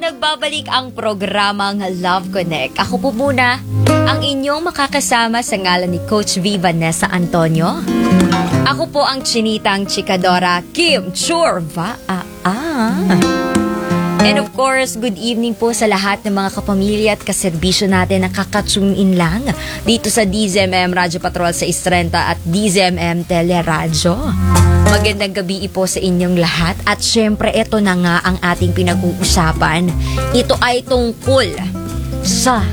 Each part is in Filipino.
nagbabalik ang programang Love Connect. Ako po muna ang inyong makakasama sa ngalan ni Coach V. Vanessa Antonio. Ako po ang chinitang chikadora Kim Churva. And of course, good evening po sa lahat ng mga kapamilya at kaserbisyo natin na kakatune in lang dito sa DZMM Radyo Patrol sa Istrenta at DZMM Teleradyo. Magandang gabi po sa inyong lahat at syempre ito na nga ang ating pinag-uusapan. Ito ay tungkol sa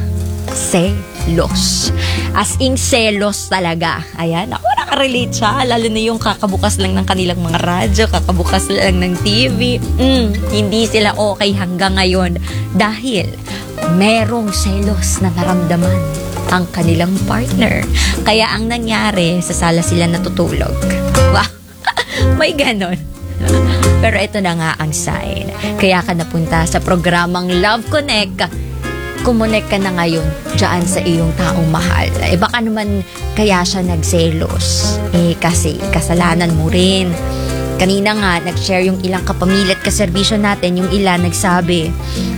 selos. As in selos talaga. Ayan, ako nakarelate siya. Lalo na yung kakabukas lang ng kanilang mga radyo, kakabukas lang ng TV. Hindi sila okay hanggang ngayon dahil merong selos na naramdaman ang kanilang partner. Kaya ang nangyari, sa sala sila natutulog. Wow! May ganon. Pero ito na nga ang sign. Kaya ka napunta sa programang Love Connect. Kumonek ka na ngayon dyan sa iyong taong mahal. Baka naman kaya siya nagselos. Kasi kasalanan mo rin. Kanina nga, nag-share yung ilang kapamilya at kaserbisyo natin. Yung ilan nagsabi,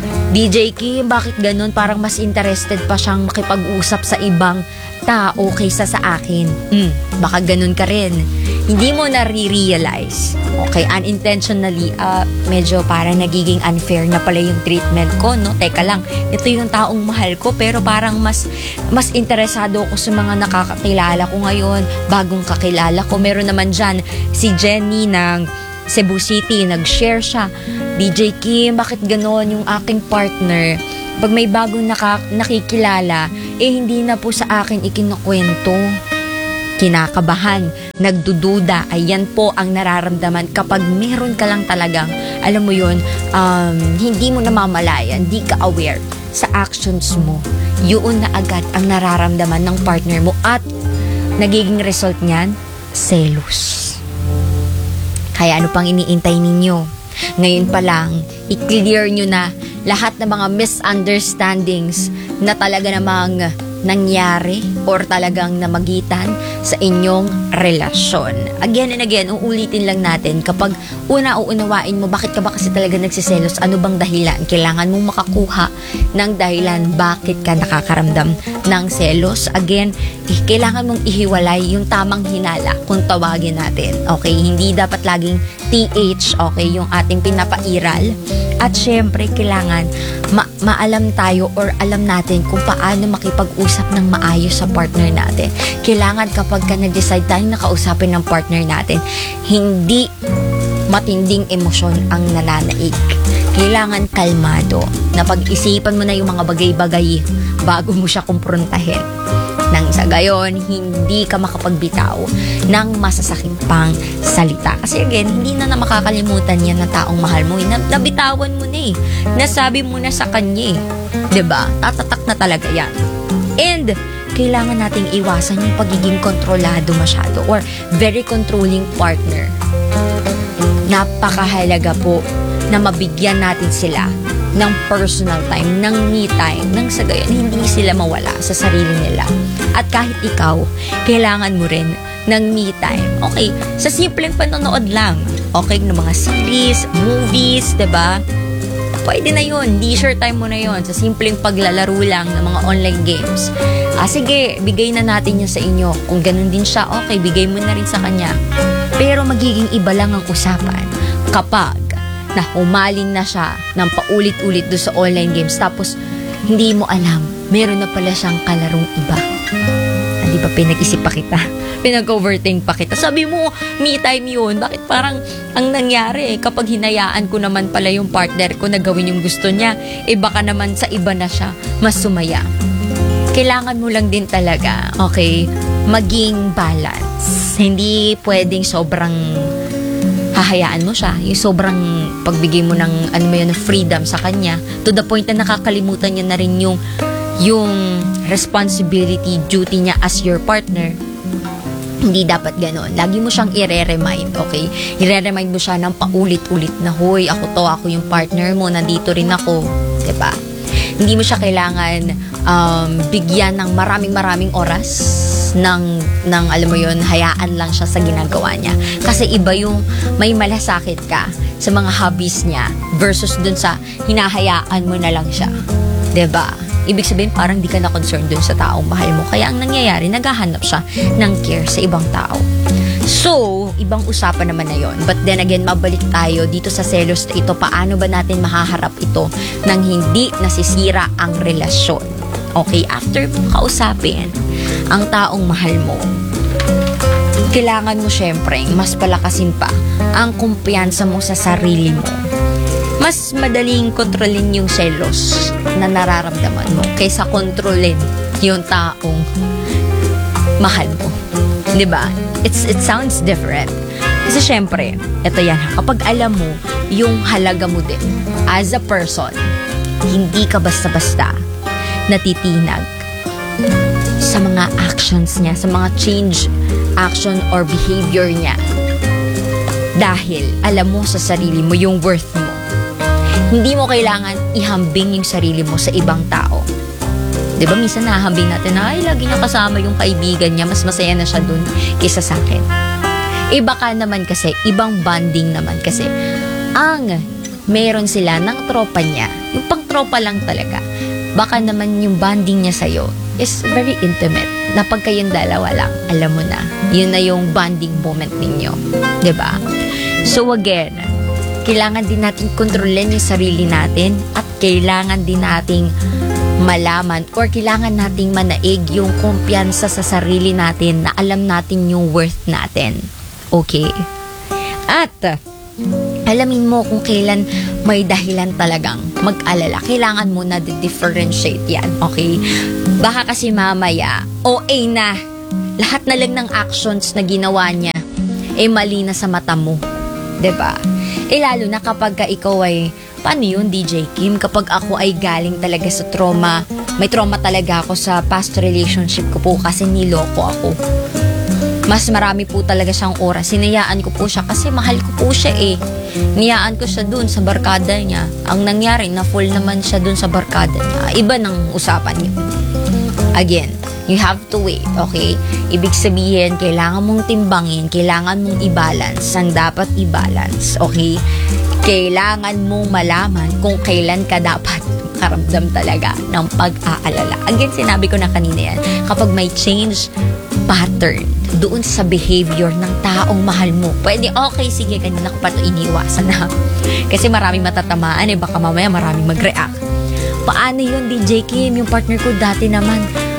DJ Kim, bakit ganun? Parang mas interested pa siyang makipag-usap sa ibang tao kaysa sa akin. Baka ganun ka rin. Hindi mo na-realize. Okay, unintentionally, medyo parang nagiging unfair na pala yung treatment ko, no? Teka lang, ito yung taong mahal ko, pero parang mas interesado ako sa mga nakakakilala ko ngayon, bagong kakilala ko. Meron naman dyan, si Jenny ng Cebu City, nag-share siya. DJ Kim, bakit gano'n yung aking partner? Pag may bagong nakikilala, hindi na po sa akin ikinukwento. Kinakabahan, nagdududa, ayan po ang nararamdaman kapag meron ka lang talagang, alam mo yun, hindi mo namamalayan, hindi ka aware sa actions mo. Yun na agad ang nararamdaman ng partner mo at nagiging result niyan, selos. Kaya ano pang iniintay ninyo? Ngayon pa lang, i-clear nyo na lahat ng mga misunderstandings na talaga namang nangyari or talagang namagitan sa inyong relasyon. Again and again, uulitin lang natin kapag uunawain mo bakit ka ba kasi talaga nagsiselos, ano bang dahilan? Kailangan mong makakuha ng dahilan bakit ka nakakaramdam ng selos. Again, kailangan mong ihiwalay yung tamang hinala kung tawagin natin. Okay, hindi dapat laging TH, okay, yung ating pinapairal. At syempre, kailangan maalam tayo or alam natin kung paano makipag-usap ng maayos sa partner natin. Kailangan kapag ka nag-decide tayo na kausapin ng partner natin, hindi matinding emosyon ang nananaig. Kailangan kalmado. Na pag-isipan mo na yung mga bagay-bagay bago mo siya kumprontahin. Nang sa gayon, hindi ka makapagbitaw ng masasakit pang salita. Kasi again, hindi na makakalimutan yan ng taong mahal mo. Nabitawan mo na Nasabi mo na sa kanya Diba? Tatatak na talaga yan. And, kailangan nating iwasan yung pagiging kontrolado masyado or very controlling partner. Napakahalaga po na mabigyan natin sila ng personal time, ng me time, nang sa gayon, hindi sila mawala sa sarili nila. At kahit ikaw, kailangan mo rin ng me time. Okay, sa simpleng panonood lang. Okay, ng mga series, movies, diba? Pwede na yun. Leisure time mo na yun. Sa simpleng paglalaro lang ng mga online games. Sige, bigay na natin yun sa inyo. Kung ganun din siya, okay, bigay mo na rin sa kanya. Pero magiging iba lang ang usapan kapag na umaling na siya ng paulit-ulit doon sa online games tapos hindi mo alam, meron na pala siyang kalarong iba. Di ba pinag-isip pa kita? Pinag-overthink pa kita. Sabi mo, me time yun. Bakit parang ang nangyari kapag hinayaan ko naman pala yung partner ko na gawin yung gusto niya, baka naman sa iba na siya mas sumaya. Kailangan mo lang din talaga, okay, maging balance. Hindi pwedeng sobrang hahayaan mo siya, yung sobrang pagbigay mo ng freedom sa kanya to the point na nakakalimutan niya na rin yung responsibility, duty niya as your partner. Hindi dapat ganon. Lagi mo siyang i-remind, okay? I-remind mo siya ng paulit-ulit na, hoy, ako yung partner mo, nandito rin ako, diba? Hindi mo siya kailangan bigyan ng maraming oras ng alam mo yun, hayaan lang siya sa ginagawa niya. Kasi iba yung may malasakit ka sa mga hobbies niya versus dun sa hinahayaan mo na lang siya. 'Di ba? Ibig sabihin parang di ka na concerned dun sa taong mahal mo. Kaya ang nangyayari, naghahanap siya ng care sa ibang tao. So, ibang usapan naman na yon. But then again, mabalik tayo dito sa selos na ito. Paano ba natin mahaharap ito nang hindi nasisira ang relasyon? Okay, after mo kausapin ang taong mahal mo, kailangan mo syempre mas palakasin pa ang kumpiyansa mo sa sarili mo. Mas madaling kontrolin yung selos na nararamdaman mo kaysa kontrolin yung taong mahal mo. 'Di ba? It sounds different. Kasi syempre, ito yan, kapag alam mo yung halaga mo din as a person, hindi ka basta-basta natitinag sa mga actions niya, sa mga change, action or behavior niya. Dahil alam mo sa sarili mo yung worth mo. Hindi mo kailangan ihambing yung sarili mo sa ibang tao. Diba minsan nahambing natin na, ay, lagi niya kasama yung kaibigan niya, mas masaya na siya dun kaysa sa akin. Iba ka naman kasi, ibang bonding naman kasi. Ang meron sila ng tropa niya, yung pang tropa lang talaga, baka naman yung bonding niya sa'yo is very intimate. Na pag kayong dalawa lang, alam mo na, yun na yung bonding moment ninyo. Diba? So again, kailangan din natin kontrolin yung sarili natin at kailangan din nating malaman or kailangan nating manaig yung kumpiyansa sa sarili natin na alam natin yung worth natin. Okay? At alamin mo kung kailan may dahilan talagang mag-alala. Kailangan mo na differentiate yan. Okay? Baka kasi mamaya, OA na. Lahat na lang ng actions na ginawa niya mali na sa mata mo. 'Di ba? Lalo na kapag ikaw ay, paano yun, DJ Kim? Kapag ako ay galing talaga sa trauma, may trauma talaga ako sa past relationship ko po kasi niloko ako. Mas marami po talaga siyang oras. Sinayaan ko po siya kasi mahal ko po siya eh. Niyaan ko siya dun sa barkada niya. Ang nangyari, na full naman siya dun sa barkada niya. Iba ng usapan yun. Again, you have to wait, okay? Ibig sabihin, kailangan mong timbangin, kailangan mong i-balance ang dapat i-balance, okay? Kailangan mong malaman kung kailan ka dapat karamdam talaga ng pag-aalala. Again, sinabi ko na kanina yan, kapag may change pattern doon sa behavior ng taong mahal mo, pwede, okay, sige, kanina ko pa ito iniwasan na. Kasi maraming matatamaan, baka mamaya maraming mag-react. Paano yun, DJ Kim? Yung partner ko dati naman,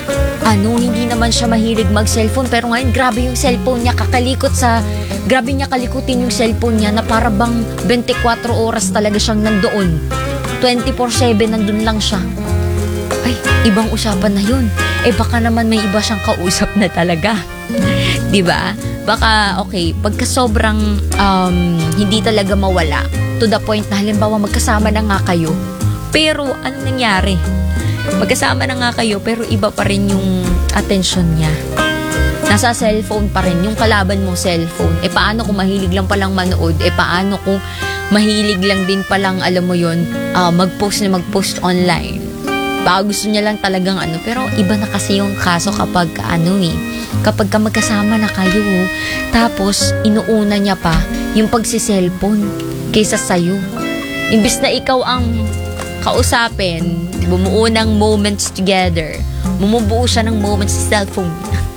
hindi naman siya mahilig mag-cellphone, pero ngayon grabe yung cellphone niya, grabe niya kalikutin yung cellphone niya na para bang 24 oras talaga siyang nandoon. 24/7 nandun lang siya. Ay, ibang usapan na yun. Baka naman may iba siyang kausap na talaga. 'Di ba? Baka, okay, pagka sobrang hindi talaga mawala, to the point na halimbawa magkasama na nga kayo, pero ano nangyari? Magkasama na nga kayo pero iba pa rin yung attention niya. Nasa cellphone pa rin. Yung kalaban mo cellphone. Paano kung mahilig lang palang manood? Paano kung mahilig lang din palang, alam mo yun, mag-post online? Baka gusto niya lang talagang pero iba na kasi yung kaso kapag kapag ka magkasama na kayo, tapos inuuna niya pa yung pagsi-cellphone kaysa sa'yo. Imbis na ikaw ang kausapin, bumuo ng moments together, bumubuo siya ng moments sa cellphone.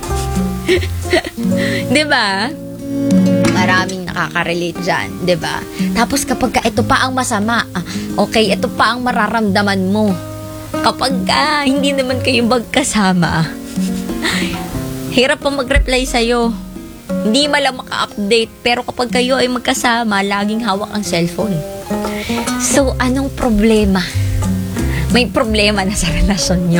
Diba? Maraming nakaka-relate dyan, diba? Tapos kapag ito pa ang masama, okay, ito pa ang mararamdaman mo. Kapag hindi naman kayo magkasama, hirap pa mag-reply sa'yo. Hindi malang maka-update, pero kapag kayo ay magkasama, laging hawak ang cellphone. So, anong problema? May problema na sa relasyon nyo.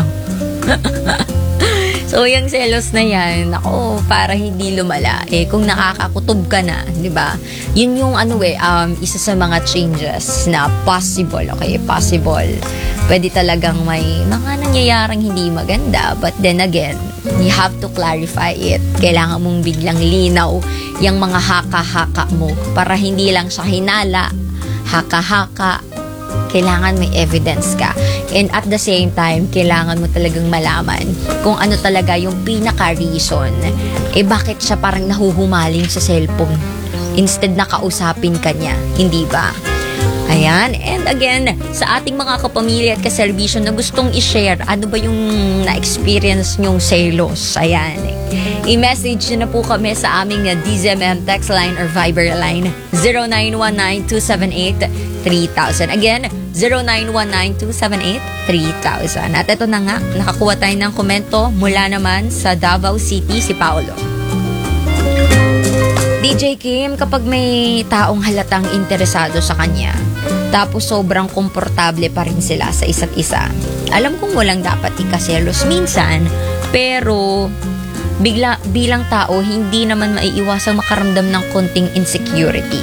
So, yung selos na yan, para hindi lumala, kung nakakakutob ka na, di ba? Yun yung isa sa mga changes na possible, okay? Possible. Pwede talagang may mga nangyayaring hindi maganda, but then again, you have to clarify it. Kailangan mong biglang linaw yung mga haka-haka mo para hindi lang siya hinala, haka-haka, kailangan may evidence ka. And at the same time, kailangan mo talagang malaman kung ano talaga yung pinaka-reason. Bakit siya parang nahuhumaling sa cellphone instead na kausapin ka niya, hindi ba? Ayan, and again, sa ating mga kapamilya at kaserbisyo na gustong i-share, ano ba yung na-experience nyong selos? Ayan, i-message nyo na po kami sa aming DZMM text line or Viber line 0919-278-3000. Again, 0919-278-3000. At ito na nga, nakakuha tayo ng komento mula naman sa Davao City, si Paolo. DJ Kim, kapag may taong halatang interesado sa kanya, tapos sobrang komportable pa rin sila sa isa't isa, alam kong walang dapat ikaselos minsan, pero bilang tao, hindi naman maiiwasang makaramdam ng konting insecurity.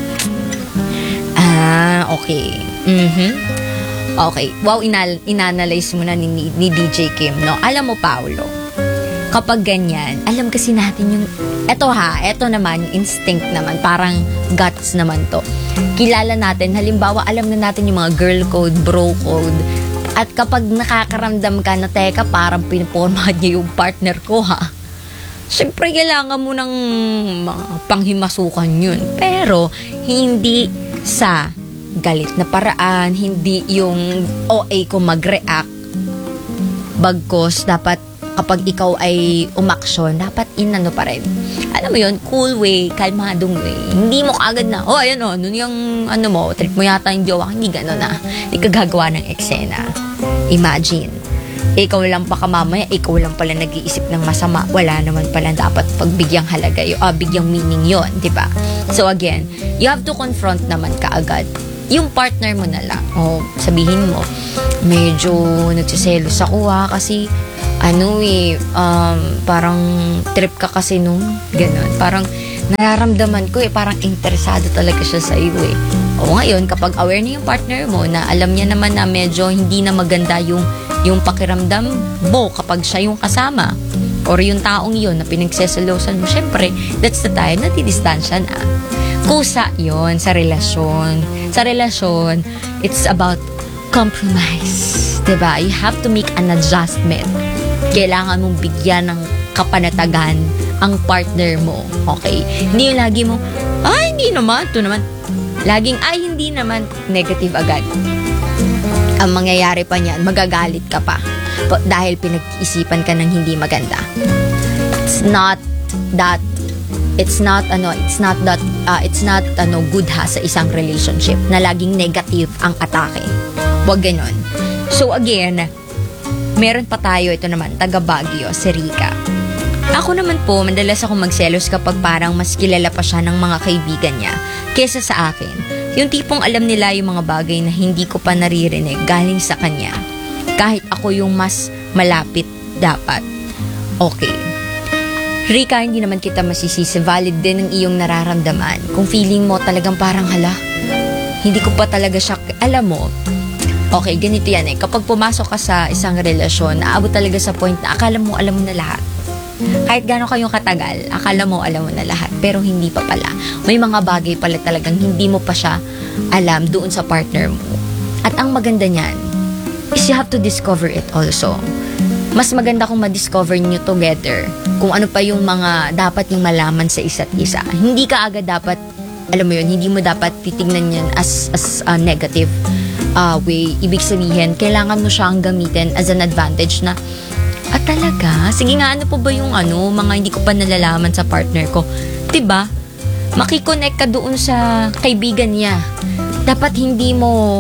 Okay. Okay. Wow, inanalyze mo na ni DJ Kim, no? Alam mo, Paolo, kapag ganyan, alam kasi natin yung eto naman, instinct naman, parang guts naman to. Kilala natin, halimbawa, alam na natin yung mga girl code, bro code. At kapag nakakaramdam ka na, teka, parang pinipormahan niya yung partner ko, ha? Siyempre, kailangan mo ng panghimasukan yun. Pero, hindi sa galit na paraan, hindi yung OA ko mag-react. Bagkos, dapat kapag ikaw ay umaksyon, dapat inano pa rin. Alam mo yun, cool way, kalmadong way. Hindi mo agad na, ayan ano yung trip mo yata yung jowa, hindi gano'n na. Hindi ka gagawa ng eksena. Imagine, ikaw lang pa kamamaya, ikaw lang pala nag-iisip ng masama. Wala naman pala dapat pagbigyang halaga bigyang meaning yon, di ba? So again, you have to confront naman kaagad yung partner mo na lang. Sabihin mo, medyo nagsiselos ako kasi parang trip ka kasi nung ganun. Parang nararamdaman ko parang interesado talaga siya sa iyo ngayon, kapag aware na yung partner mo na alam niya naman na medyo hindi na maganda yung pakiramdam mo kapag siya yung kasama or yung taong yun na pinagseselosan mo, syempre, that's the time na didistansya na. Kusa yun sa relasyon. Sa relasyon, it's about compromise. Diba? You have to make an adjustment. Kailangan mong bigyan ng kapanatagan ang partner mo. Okay? Hindi yung lagi mo, hindi naman, ito naman. Laging, hindi naman, negative agad. Ang mangyayari pa niyan, magagalit ka pa. Dahil pinag-isipan ka ng hindi maganda. It's not good sa isang relationship na laging negative ang atake. Huwag ganon. So again, meron pa tayo, ito naman, taga Baguio, si Rica. Ako naman po, madalas ako magselos kapag parang mas kilala pa siya ng mga kaibigan niya kesa sa akin. Yung tipong alam nila yung mga bagay na hindi ko pa naririnig galing sa kanya. Kahit ako yung mas malapit dapat. Okay. Rica, hindi naman kita masisisi. Valid din ang iyong nararamdaman. Kung feeling mo talagang parang hindi ko pa talaga siya, alam mo, okay, ganito yan kapag pumasok ka sa isang relasyon, naabot talaga sa point na akala mo alam mo na lahat. Kahit gano'n kayong katagal, akala mo alam mo na lahat, pero hindi pa pala. May mga bagay pala talagang hindi mo pa siya alam doon sa partner mo. At ang maganda niyan is you have to discover it also. Mas maganda kung ma-discover nyo together kung ano pa yung mga dapat yung malaman sa isa't isa. Hindi ka agad dapat, alam mo yun, hindi mo dapat titignan yan as a negative way. Ibig sabihin, kailangan mo siyang gamitin as an advantage na, talaga? Sige nga, ano po ba yung mga hindi ko pa nalalaman sa partner ko? Diba? Makikonnect ka doon sa kaibigan niya. Dapat hindi mo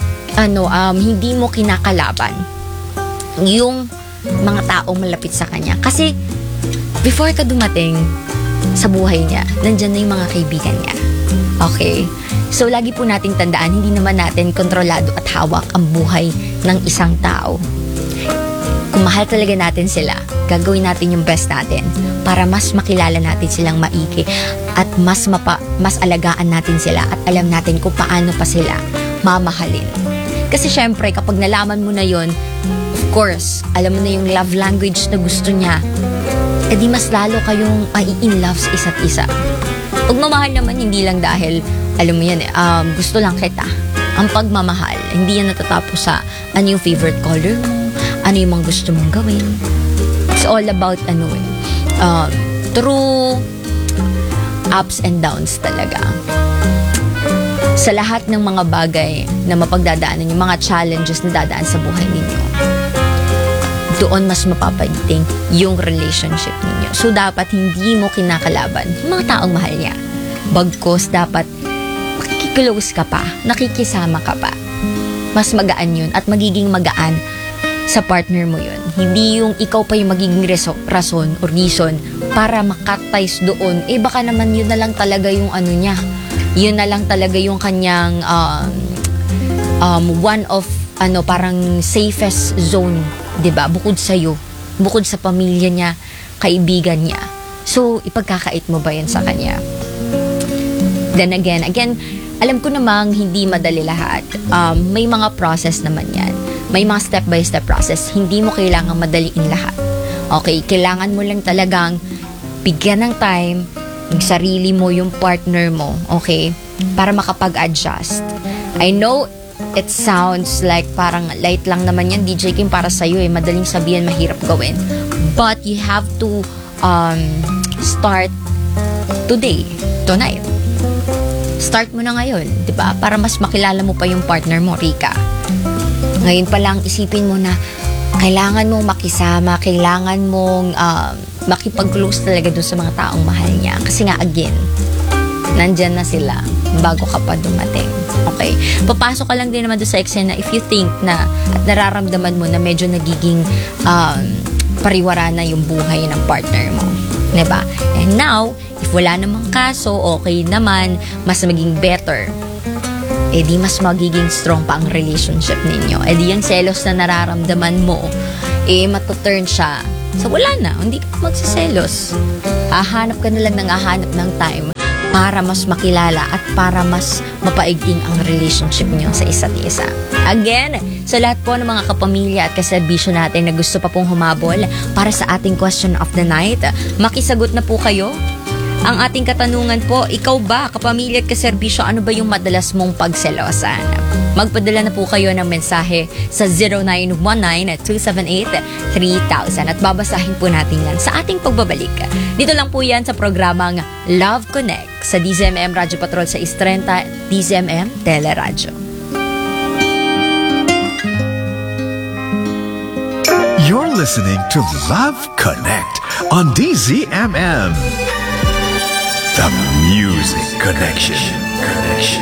kinakalaban yung mga taong malapit sa kanya. Kasi, before ka dumating sa buhay niya, nandyan na yung mga kaibigan niya. Okay? So, lagi po nating tandaan, hindi naman natin kontrolado at hawak ang buhay ng isang tao. Kung mahal talaga natin sila, gagawin natin yung best natin para mas makilala natin silang maigi at mas alagaan natin sila at alam natin kung paano pa sila mamahalin. Kasi syempre, kapag nalaman mo na yon, of course, alam mo na yung love language na gusto niya, edi mas lalo kayong mai-in love sa isa't isa. Pagmamahal naman, hindi lang dahil, alam mo yan gusto lang kita. Ang pagmamahal, hindi yan natatapos sa ano yung favorite color mo, ano yung mga gusto mong gawin. It's all about true ups and downs talaga. Sa lahat ng mga bagay na mapagdadaanan, yung mga challenges na dadaan sa buhay ninyo, doon mas mapapaiting yung relationship ninyo. So, dapat hindi mo kinakalaban yung mga taong mahal niya. Bagkus, dapat makikiclose ka pa, nakikisama ka pa. Mas magaan yun at magiging magaan sa partner mo yun. Hindi yung ikaw pa yung magiging rason or reason para makatais doon. Baka naman yun na lang talaga yung ano niya. Yun na lang talaga yung kanyang one of parang safest zone, 'di ba? Bukod sa iyo, bukod sa pamilya niya, kaibigan niya. So, ipagkakait mo ba 'yan sa kanya? Then again, alam ko namang hindi madali lahat. May mga process naman 'yan. May mga step by step process. Hindi mo kailangang madaliin lahat. Okay, kailangan mo lang talagang bigyan ng time yung sarili mo, yung partner mo, okay? Para makapag-adjust. I know it sounds like parang light lang naman yan, DJ Kim, para sa'yo madaling sabihin, mahirap gawin. But you have to start tonight. Start mo na ngayon, di ba? Para mas makilala mo pa yung partner mo, Rika. Ngayon pa lang isipin mo na kailangan mong makisama, kailangan mong makipag-close talaga dun sa mga taong mahal niya. Kasi nga, again, nandyan na sila bago ka pa dumating. Okay? Papasok ka lang din naman doon sa eksena if you think na at nararamdaman mo na medyo nagiging pariwara na yung buhay ng partner mo. Diba? And now, if wala namang kaso, okay naman, mas maging better. Di mas magiging strong pa ang relationship ninyo. Di yung selos na nararamdaman mo, matuturn siya. So, wala na. Hindi ka magsiselos. Hahanap ka na lang ng time para mas makilala at para mas mapaigting ang relationship niyo sa isa't isa. Again, sa lahat po ng mga kapamilya at kaserbisyo natin na gusto pa pong humabol para sa ating question of the night, makisagot na po kayo. Ang ating katanungan po, ikaw ba, kapamilya at kaserbisyo, ano ba yung madalas mong pagselosan? Magpadala na po kayo ng mensahe sa 0919-278-3000 at babasahin po natin yan sa ating pagbabalik. Dito lang po yan sa programang Love Connect sa DZMM Radyo Patrol sa Istrenta, DZMM Teleradyo. You're listening to Love Connect on DZMM. The Music Connection.